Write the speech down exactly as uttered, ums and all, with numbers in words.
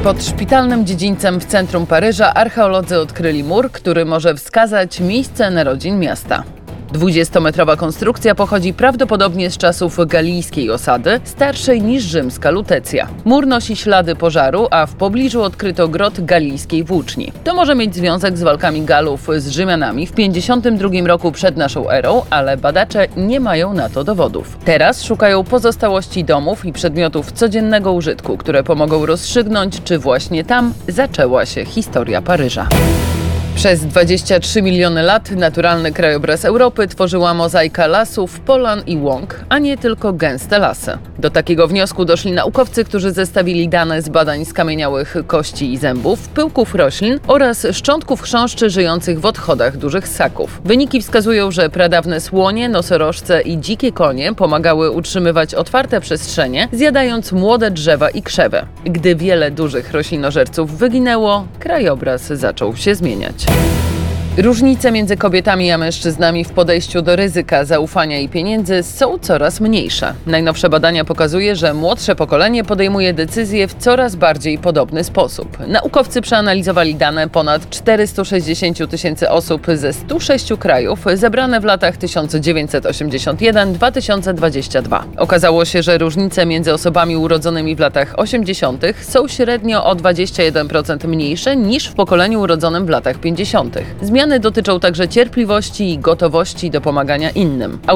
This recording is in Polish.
Pod szpitalnym dziedzińcem w centrum Paryża archeolodzy odkryli mur, który może wskazać miejsce narodzin miasta. Dwudziestometrowa konstrukcja pochodzi prawdopodobnie z czasów galijskiej osady, starszej niż rzymska Lutecja. Mur nosi ślady pożaru, a w pobliżu odkryto grot galijskiej włóczni. To może mieć związek z walkami Galów z Rzymianami w pięćdziesiątym drugim roku przed naszą erą, ale badacze nie mają na to dowodów. Teraz szukają pozostałości domów i przedmiotów codziennego użytku, które pomogą rozstrzygnąć, czy właśnie tam zaczęła się historia Paryża. Przez dwadzieścia trzy miliony lat naturalny krajobraz Europy tworzyła mozaika lasów, polan i łąk, a nie tylko gęste lasy. Do takiego wniosku doszli naukowcy, którzy zestawili dane z badań skamieniałych kości i zębów, pyłków roślin oraz szczątków chrząszczy żyjących w odchodach dużych ssaków. Wyniki wskazują, że pradawne słonie, nosorożce i dzikie konie pomagały utrzymywać otwarte przestrzenie, zjadając młode drzewa i krzewy. Gdy wiele dużych roślinożerców wyginęło, krajobraz zaczął się zmieniać. Różnice między kobietami a mężczyznami w podejściu do ryzyka, zaufania i pieniędzy są coraz mniejsze. Najnowsze badania pokazuje, że młodsze pokolenie podejmuje decyzje w coraz bardziej podobny sposób. Naukowcy przeanalizowali dane ponad czterystu sześćdziesięciu tysięcy osób ze stu sześciu krajów, zebrane w latach tysiąc dziewięćset osiemdziesiątym pierwszym do dwa tysiące dwudziestego drugiego. Okazało się, że różnice między osobami urodzonymi w latach osiemdziesiątych są średnio o dwadzieścia jeden procent mniejsze niż w pokoleniu urodzonym w latach pięćdziesiątych. Zmiany dotyczą także cierpliwości i gotowości do pomagania innym.